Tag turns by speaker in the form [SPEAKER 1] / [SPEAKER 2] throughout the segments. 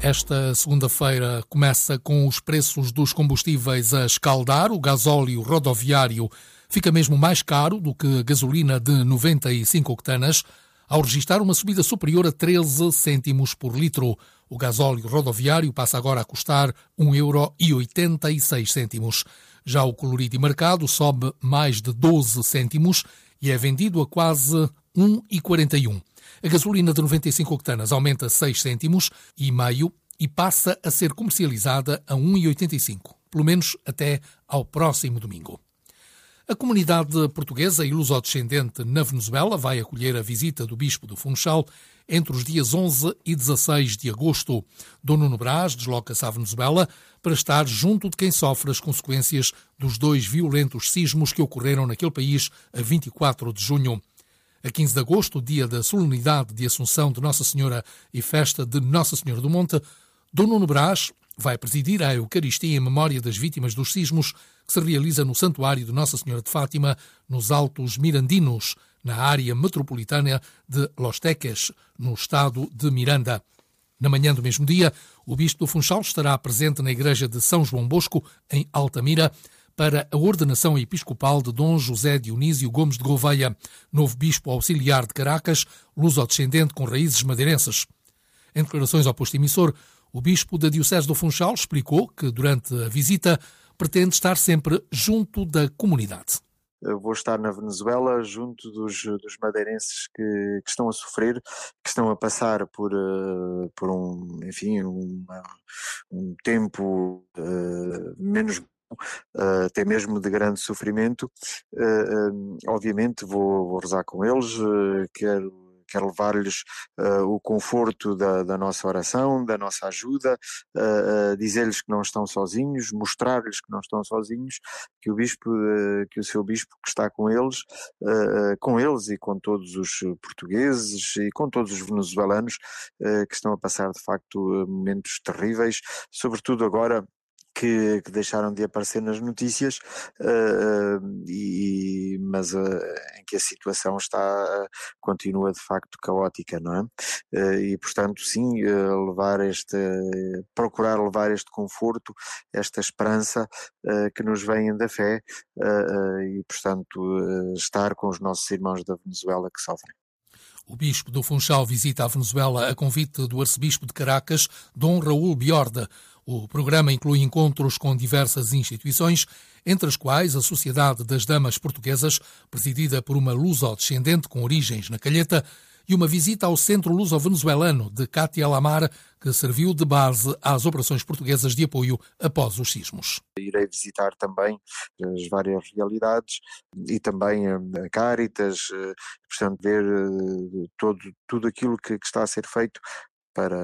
[SPEAKER 1] Esta segunda-feira começa com os preços dos combustíveis a escaldar. O gasóleo rodoviário fica mesmo mais caro do que a gasolina de 95 octanas, ao registrar uma subida superior a 13 cêntimos por litro. O gasóleo rodoviário passa agora a custar 1,86 €. Já o colorido e marcado sobe mais de 12 cêntimos e é vendido a quase 1,41 €. A gasolina de 95 octanas aumenta 6 cêntimos e meio e passa a ser comercializada a 1,85 €, pelo menos até ao próximo domingo. A comunidade portuguesa e lusodescendente na Venezuela vai acolher a visita do Bispo do Funchal entre os dias 11 e 16 de agosto. Dom Nuno Brás desloca-se à Venezuela para estar junto de quem sofre as consequências dos 2 violentos sismos que ocorreram naquele país a 24 de junho. A 15 de agosto, dia da solenidade de Assunção de Nossa Senhora e festa de Nossa Senhora do Monte, Dom Nuno Brás vai presidir a Eucaristia em memória das vítimas dos sismos que se realiza no Santuário de Nossa Senhora de Fátima, nos Altos Mirandinos, na área metropolitana de Los Teques, no estado de Miranda. Na manhã do mesmo dia, o Bispo do Funchal estará presente na Igreja de São João Bosco, em Altamira, para a ordenação episcopal de Dom José Dionísio Gomes de Gouveia, novo bispo auxiliar de Caracas, lusodescendente com raízes madeirenses. Em declarações ao posto emissor, o bispo da Diocese do Funchal explicou que, durante a visita, pretende estar sempre junto da comunidade.
[SPEAKER 2] Eu vou estar na Venezuela junto dos madeirenses que estão a sofrer, que estão a passar por um tempo menos até mesmo de grande sofrimento. Obviamente vou rezar com eles, quero levar-lhes o conforto da nossa oração, da nossa ajuda, dizer-lhes que não estão sozinhos, mostrar-lhes que não estão sozinhos, que o seu bispo que está com eles e com todos os portugueses e com todos os venezuelanos que estão a passar de facto momentos terríveis, sobretudo agora que deixaram de aparecer nas notícias, mas em que a situação continua de facto caótica, não é? E portanto sim, procurar levar este conforto, esta esperança que nos vem da fé, e portanto estar com os nossos irmãos da Venezuela que sofrem.
[SPEAKER 1] O Bispo do Funchal visita a Venezuela a convite do Arcebispo de Caracas, Dom Raul Biorda. O programa inclui encontros com diversas instituições, entre as quais a Sociedade das Damas Portuguesas, presidida por uma lusodescendente com origens na Calheta, e uma visita ao Centro Luso-Venezuelano de Cátia Lamar, que serviu de base às operações portuguesas de apoio após os sismos.
[SPEAKER 2] Irei visitar também as várias realidades e também a Cáritas, portanto ver tudo aquilo que está a ser feito para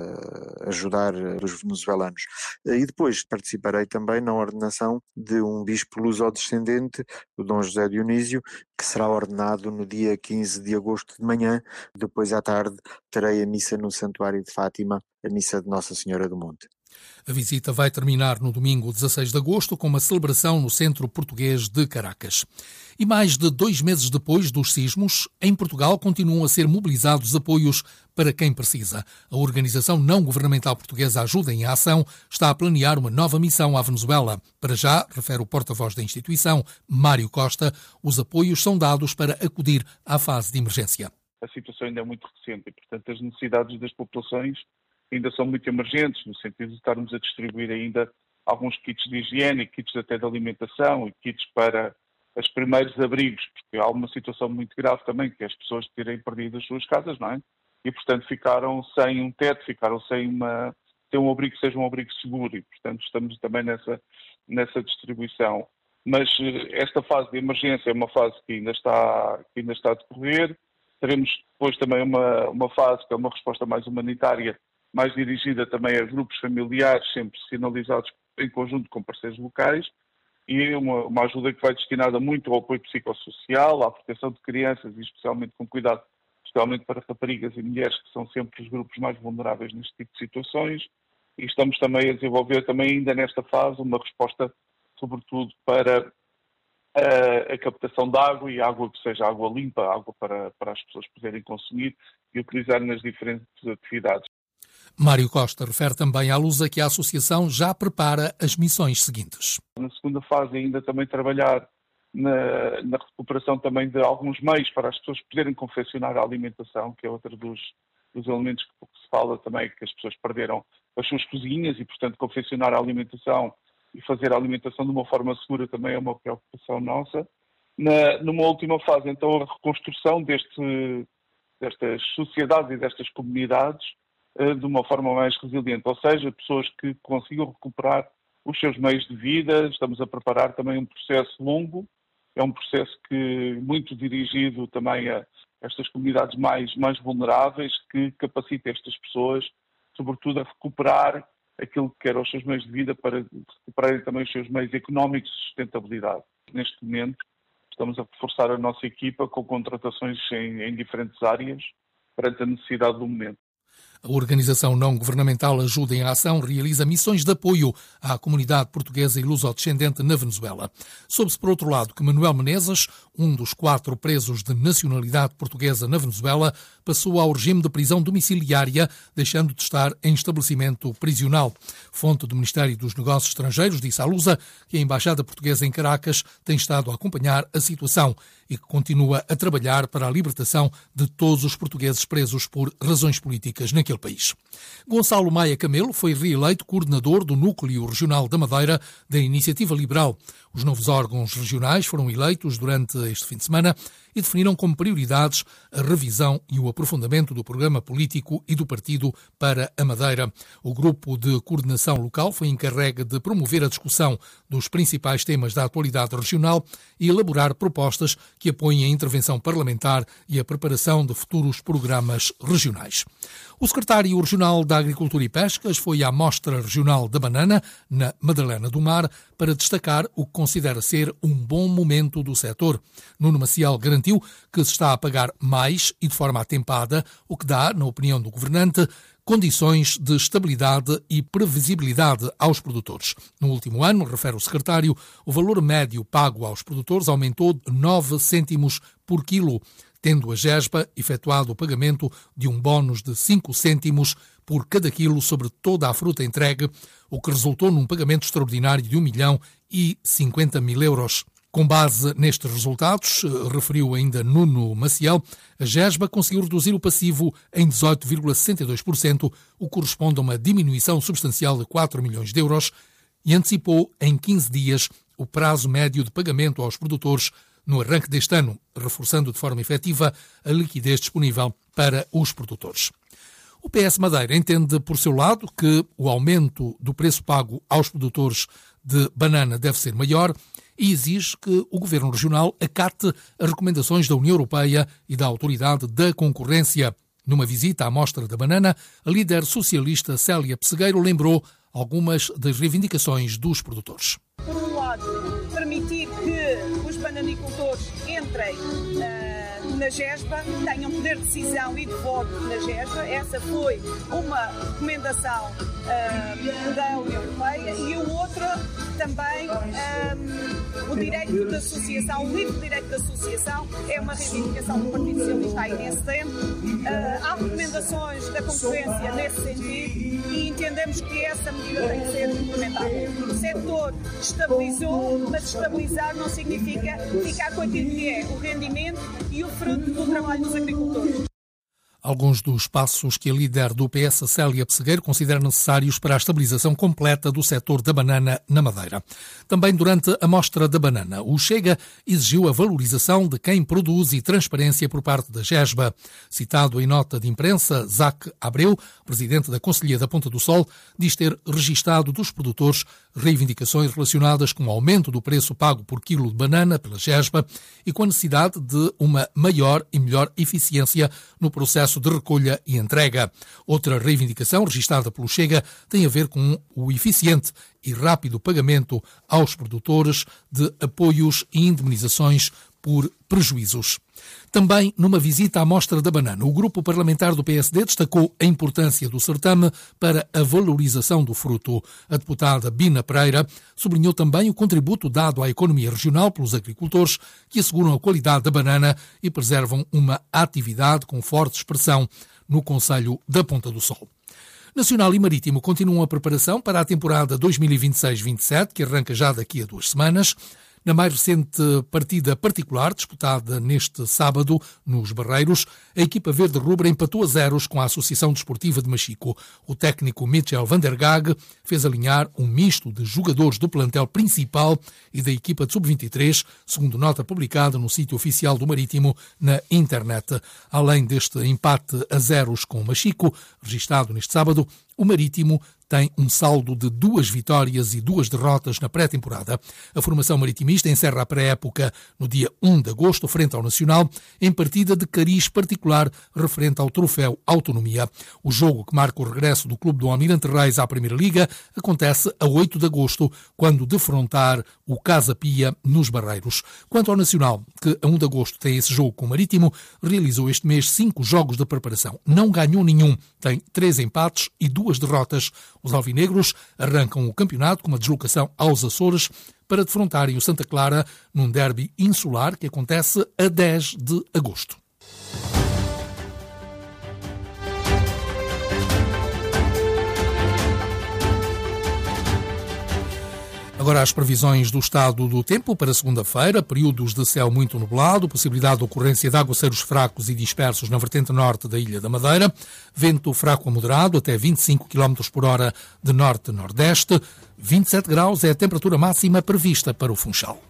[SPEAKER 2] ajudar os venezuelanos. E depois participarei também na ordenação de um bispo lusodescendente, o Dom José Dionísio, que será ordenado no dia 15 de agosto de manhã. Depois à tarde terei a missa no Santuário de Fátima, a missa de Nossa Senhora do Monte.
[SPEAKER 1] A visita vai terminar no domingo 16 de agosto com uma celebração no Centro Português de Caracas. E mais de 2 meses depois dos sismos, em Portugal continuam a ser mobilizados apoios para quem precisa. A organização não-governamental portuguesa Ajuda em Ação está a planear uma nova missão à Venezuela. Para já, refere o porta-voz da instituição, Mário Costa, os apoios são dados para acudir à fase de emergência.
[SPEAKER 3] A situação ainda é muito recente e, portanto, as necessidades das populações ainda são muito emergentes, no sentido de estarmos a distribuir ainda alguns kits de higiene, kits até de alimentação e kits para os primeiros abrigos, porque há uma situação muito grave também, que é as pessoas terem perdido as suas casas, não é? E, portanto, ficaram sem um teto, ficaram sem um abrigo que seja um abrigo seguro e, portanto, estamos também nessa distribuição. Mas esta fase de emergência é uma fase que ainda está a decorrer. Teremos depois também uma fase que é uma resposta mais humanitária, mais dirigida também a grupos familiares, sempre sinalizados em conjunto com parceiros locais, e uma ajuda que vai destinada muito ao apoio psicossocial, à proteção de crianças e especialmente com cuidado, especialmente para raparigas e mulheres, que são sempre os grupos mais vulneráveis neste tipo de situações. E estamos também a desenvolver também ainda nesta fase uma resposta, sobretudo para a captação de água, e água que seja água limpa, água para as pessoas poderem consumir e utilizar nas diferentes atividades.
[SPEAKER 1] Mário Costa refere também à Lusa que a associação já prepara as missões seguintes.
[SPEAKER 3] Na segunda fase ainda também trabalhar na recuperação também de alguns meios para as pessoas poderem confeccionar a alimentação, que é outro dos elementos que se fala também, que as pessoas perderam as suas cozinhas e, portanto, confeccionar a alimentação e fazer a alimentação de uma forma segura também é uma preocupação nossa. Numa última fase, então, a reconstrução destas sociedades e destas comunidades de uma forma mais resiliente, ou seja, pessoas que consigam recuperar os seus meios de vida. Estamos a preparar também um processo longo, é um processo muito dirigido também a estas comunidades mais vulneráveis, que capacita estas pessoas, sobretudo, a recuperar aquilo que eram os seus meios de vida para recuperarem também os seus meios económicos de sustentabilidade. Neste momento, estamos a reforçar a nossa equipa com contratações em diferentes áreas perante a necessidade do momento.
[SPEAKER 1] A organização não-governamental Ajuda em Ação realiza missões de apoio à comunidade portuguesa e luso-descendente na Venezuela. Soube-se, por outro lado, que Manuel Menezes, um dos 4 presos de nacionalidade portuguesa na Venezuela, passou ao regime de prisão domiciliária, deixando de estar em estabelecimento prisional. Fonte do Ministério dos Negócios Estrangeiros disse à Lusa que a Embaixada Portuguesa em Caracas tem estado a acompanhar a situação e que continua a trabalhar para a libertação de todos os portugueses presos por razões políticas naquele país. Gonçalo Maia Camelo foi reeleito coordenador do Núcleo Regional da Madeira da Iniciativa Liberal. Os novos órgãos regionais foram eleitos durante este fim de semana e definiram como prioridades a revisão e o aprofundamento do programa político e do partido para a Madeira. O grupo de coordenação local foi encarregue de promover a discussão dos principais temas da atualidade regional e elaborar propostas que apoiem a intervenção parlamentar e a preparação de futuros programas regionais. O secretário regional da Agricultura e Pescas foi à Mostra Regional da Banana, na Madalena do Mar, para destacar o que considera ser um bom momento do setor. Nuno Maciel garantiu que se está a pagar mais e de forma atempada, o que dá, na opinião do governante, condições de estabilidade e previsibilidade aos produtores. No último ano, refere o secretário, o valor médio pago aos produtores aumentou de 9 cêntimos por quilo, tendo a GESBA efetuado o pagamento de um bónus de 5 cêntimos por cada quilo sobre toda a fruta entregue, o que resultou num pagamento extraordinário de 1.050.000 euros. Com base nestes resultados, referiu ainda Nuno Maciel, a GESBA conseguiu reduzir o passivo em 18,62%, o que corresponde a uma diminuição substancial de 4 milhões de euros, e antecipou em 15 dias o prazo médio de pagamento aos produtores no arranque deste ano, reforçando de forma efetiva a liquidez disponível para os produtores. O PS Madeira entende, por seu lado, que o aumento do preço pago aos produtores de banana deve ser maior e exige que o Governo Regional acate as recomendações da União Europeia e da Autoridade da Concorrência. Numa visita à Mostra da Banana, a líder socialista Célia Pessegueiro lembrou algumas das reivindicações dos produtores.
[SPEAKER 4] Por um lado, permitir que os bananicultores entrem na GESBA, tenham poder de decisão e de voto na GESBA. Essa foi uma recomendação da União Europeia. E a outra também, o direito de associação, o livre direito de associação, é uma reivindicação do Partido Socialista aí nesse tempo. Há recomendações da concorrência nesse sentido e entendemos que essa medida tem que ser implementada. O setor estabilizou, mas estabilizar não significa ficar com aquilo que é o rendimento e o fruto do trabalho dos agricultores.
[SPEAKER 1] Alguns dos passos que a líder do PS, Célia Pessegueiro, considera necessários para a estabilização completa do setor da banana na Madeira. Também durante a Mostra da Banana, o Chega exigiu a valorização de quem produz e transparência por parte da GESBA. Citado em nota de imprensa, Zac Abreu, presidente da Conselhia da Ponta do Sol, diz ter registado dos produtores reivindicações relacionadas com o aumento do preço pago por quilo de banana pela GESBA e com a necessidade de uma maior e melhor eficiência no processo de recolha e entrega. Outra reivindicação registada pelo Chega tem a ver com o eficiente e rápido pagamento aos produtores de apoios e indemnizações por prejuízos. Também numa visita à Mostra da Banana, o grupo parlamentar do PSD destacou a importância do certame para a valorização do fruto. A deputada Bina Pereira sublinhou também o contributo dado à economia regional pelos agricultores que asseguram a qualidade da banana e preservam uma atividade com forte expressão no concelho da Ponta do Sol. Nacional e Marítimo continuam a preparação para a temporada 2026-27, que arranca já daqui a 2 semanas. Na mais recente partida particular, disputada neste sábado, nos Barreiros, a equipa verde-rubra empatou a 0 com a Associação Desportiva de Machico. O técnico Michel van der Gaag fez alinhar um misto de jogadores do plantel principal e da equipa de sub-23, segundo nota publicada no sítio oficial do Marítimo na internet. Além deste empate a 0 com o Machico, registado neste sábado, o Marítimo tem um saldo de 2 vitórias e 2 derrotas na pré-temporada. A formação maritimista encerra a pré-época no dia 1 de agosto, frente ao Nacional, em partida de cariz particular referente ao troféu Autonomia. O jogo que marca o regresso do clube do Almirante Reis à Primeira Liga acontece a 8 de agosto, quando defrontar o Casa Pia nos Barreiros. Quanto ao Nacional, que a 1 de agosto tem esse jogo com o Marítimo, realizou este mês 5 jogos de preparação. Não ganhou nenhum, tem 3 empates e 2 derrotas. Os alvinegros arrancam o campeonato com uma deslocação aos Açores para defrontarem o Santa Clara num derby insular que acontece a 10 de agosto. Agora as previsões do estado do tempo para segunda-feira, períodos de céu muito nublado, possibilidade de ocorrência de aguaceiros fracos e dispersos na vertente norte da Ilha da Madeira, vento fraco a moderado até 25 km por hora de norte-nordeste, 27 graus é a temperatura máxima prevista para o Funchal.